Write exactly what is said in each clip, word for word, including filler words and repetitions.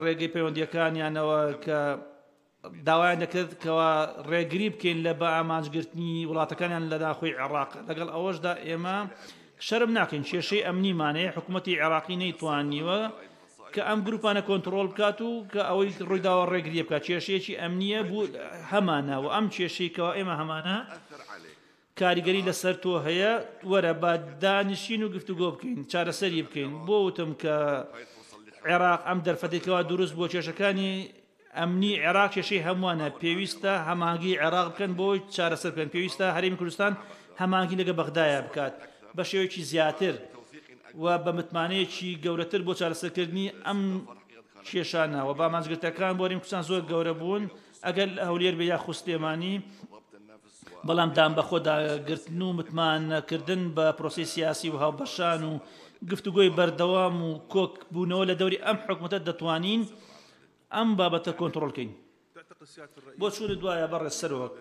ڕێگەی پەیوەندیەکانیانەوە کە داوایان دەکرد کەوا ڕێگری بکەین لە بە ئامانجگرتنی وڵاتەکانیان لە داخۆی عێراق لەگەڵ ئەوەشدا ئێمە شەرم ناکەین کێشەی ئەمنیمانەیە حکوومەتی عێراقی نەیتوانیوە کە ئەم گروپانە کۆنتترۆل بکات و کە ئەوەی ڕوویداوە ڕێگریە بکات کێشەیەکی ئەمنیە بوو هەمانە و ئەم کێشەیەکەوە ئێمە هەمانە کاریگەری لەسەر تۆ هەیە وەرە با دانیشین و گفتوگۆ بکەین چارەسەری بکەین بۆ وتم کە عێراق ئەم دەرفەتێکەوە دروست بۆ کێشەکانی ئەمنی عێراق کێشەی هەمووانە پێویستە هەمانگی عێراق بکەن بۆی چارەسەر بکەن پێویستە هەرێمی کوردستان هەمانگی لەگە بەغدایە بکات بە شێوەیەکی زیاتر و بە متمانەیەکی گەورەتر بۆ چارەسەرکردنی ئەم کێشانە و با ئامانجگرتەکان بۆ هەرێمی کوردستان زۆر گەورە بوون ئەگەر هەولێر بە یا خوستێمانی بەڵام دام بە خۆداگرتن و متمانەکردن بە پرۆسی سیاسی و هاوبەشان و گفتوگۆی بەردەوام و کۆک بوونەوە لە دەوری ئەم حکومەتە دەتوانین ئەم بابەتە کۆنتترۆلکەین بۆ چوونە دوایە بەڕێ سەرۆک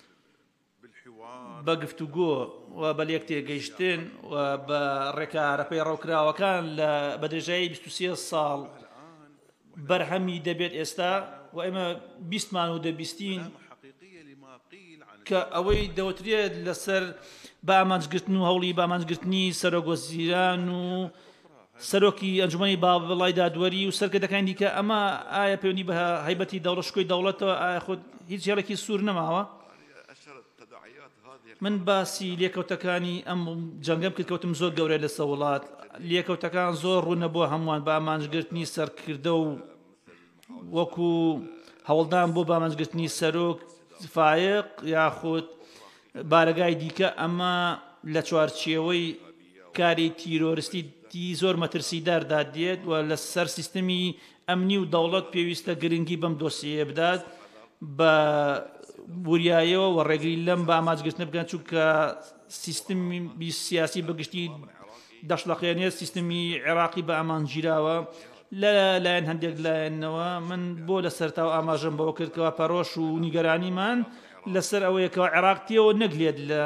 بە گفتوگۆ و بە لێک تێگەیشتن و بە ڕێکارەپەی ڕەوکراوەکان لە بەدرێژایی بیست و سێ ساڵ بەرهەمی دەبێت ئێستا و ئێمە بیستمان و دەبیستین کە ئەوەی دەوترێت لەسەر بە ئامانجگرتن و هەوڵی بە ئامانجگرتنی سەرۆکوەزیران و سەرۆکی ئەنجومەنی باڵای دادوەری و سەرکردەکانی دیکە ئەمە ئایا پەیوەندی بە هەیبەتی دەوڵەشکۆی دەوڵەتەوە ئایا خۆت هیچ هێڵێکی سوور نەماوە من باسی لێکەوتەکانی ئەم جەنگەم کرد کەوتم زۆر گەورە لە سەوڵات لێکەوتەکان زۆر ڕوونە بۆ هەمووان بە ئامانجگرتنی سەرکردە و وەکو هەوڵدان بۆ بە ئامانجگرتنی سەرۆک فایق یاخود بارگای دیکە ئەمە لە چوارچێوەی کاری تیرۆریستی زۆر مەترسیداردا دێت و لەسەر سیستەمی ئەمنی و دەوڵەت پێویستە گرنگی بەم دۆسیە بدات بە بوریایەوە و ڕێگری لەم بە ئامانجگرتنە بکەن چونکە سیستمی سیاسی بەگشتی دەشڵەقێنێت سیستمی عێراقی بە ئامانگیراوە لە لایەن هەندێک لایەنەوە من بۆ لە سەرتاوە ئاماژەم بەوە کردکەوە پەرۆش و نیگەرانیمان لەسەر ئەوەیەکەوە عێراقیەوە نەگلێت لە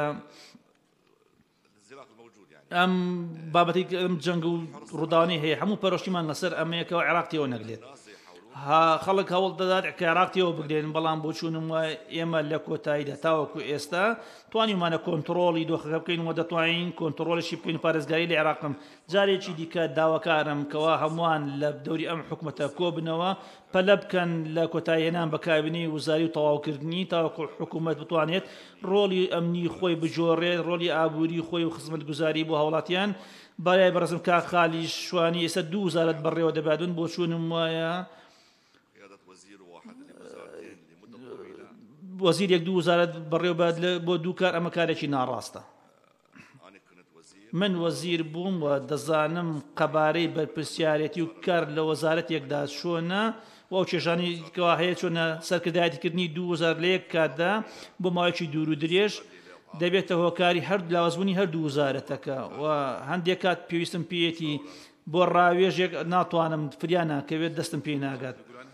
ئەم بابەتی ئەم جەنگ و ڕووداوانەی هەیە هەموو پەرۆشتیمان لەسەر ئەمەیەکەوە عێراقیەوە نەگلێت خەڵک هەوڵ دەدات کە عێراقیەوە بگرێن بەڵام بۆ چوونم وایە ئێمە لە کۆتاییدا تاوەکو ئێستا توانیمانە کۆنتترۆڵی دۆخەکە بکەین و دەتوانین کۆنتترۆلشی بکەین و پارێزگاری لە عێراقم جارێکی دیکە داواکارم کەوا هەمووان لە دەوری ئەم حکومەتە کۆبنەوە پەلە بکەن لە کۆتاییهێنان بەکاربنی وزاری و تەواوکردنی تاوەکو حکومەت بتوانێت ڕۆڵی ئەمنی خۆی بجۆڕێت ڕۆڵی ئابووری خۆی و خزمەتگوزاری بۆ هاوڵاتیان بەلای بەڕێزم کاک خالی شوانی ئێستا دوو وزارەت بەڕێوە دەبادون بۆ چوونم وایە وەزیرێک دوو وزارەت بەڕێوە باد بۆ دوو کار ئەمە کارێکی ناڕاستە من وەزیر بووم و دەزانم قەبارەی بەرپرسیارەتی و کار لە وەزارەتێکدا چۆنە و ئەو کێشانی کەوا هەیە چۆنە سەرکردایەتیکردنی دوو وەزار لە یەک کاتدا بۆ ماوەیەکی دوور و درێژ دەبێتە هۆکاری هەر لاوازبوونی هەردوو وزارەتەکە و هەندێک کات پێویستم پێیەتی بۆ ڕاوێژێک ناتوانم فریان ناکەوێت دەستم پێی ناگات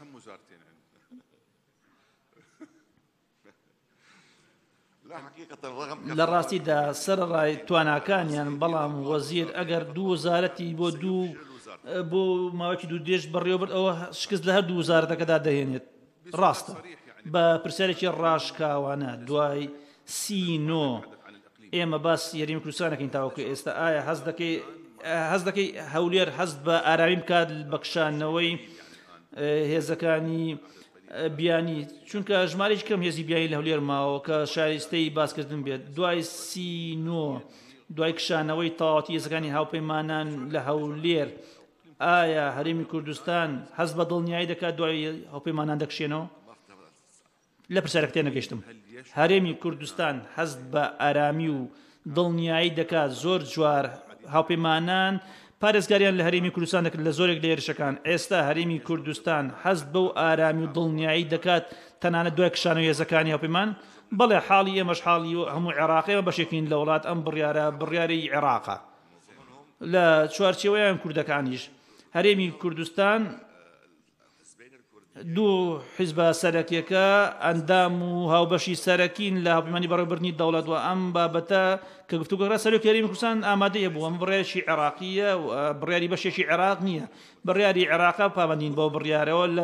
لە ڕاستیدا سەرڕای تواناکانیان بەڵام وەزیر ئەگەر دوو وزارەتی بۆ دوو بۆ ماوەیەکی دوو درێژ بەڕێوە برد ئەوە شکست لە هەردوو وزارەتەکەدا دەهێنێت ڕاستە بە پرسیارێکی ڕاشکاوانە دوای سینۆ ئێمە باس یاریمی کوردستانەکەین تاوەکو ئێستا ئایا هەست دەکەی هەست دەکەی هەولێر هەست بە ئارامی بکات بەکشانەوەی هێزەکانی بیانی چونکە ژمارەی کەم هێزی بیانی لە هەولێر ماوە کە شایستەی باسکردن بێت دوای سینۆ دوای کشانەوەی تەواوەتی هێزەکانی هاوپەیمانان لە هەولێر ئایا هەرێمی کوردستان هەست بە دڵنیایی دەکات دوای هاوپەیمانان دەکشێنەوە لە پرسیارەکە تێنەگەیشتم هەرێمی کوردستان هەست بە ئارامی و دڵنیایی دەکات زۆر جوار هاوپەیمانان پارێزگاریان لە هەرێمی کوردستان دەکرد لە زۆرێک لە هێرشەکان ئێستا هەرێمی کوردستان هەست بەو ئارامی و دڵنیایی دەکات تەنانەت دوای کشانەوەی هێزەکانی هاوپەیمان بەڵێ حاڵی ئێمەش حاڵی و هەموو عێراقیەوە بەشێکین لە وڵات ئەم بڕیارە بڕیاری عێراقە لە چوارچێوەیان کوردەکانیش هەرێمی کوردستان دوو حیزبە سەرەکیەکە ئەندام و هاوبەشی سەرەکین لە هاوپەیمانی بەڕێوەبردنی دەوڵەت و ئەم بابەتە کە گفتوگۆکرا سەرۆکی هەرێمی کوردستان ئامادەیە بوو ئەم بڕیارێکی عێراقیە و بڕیاری بەشێکی عێراق نییە بڕیاری عێراقا پابەندین بۆ بڕیارەوە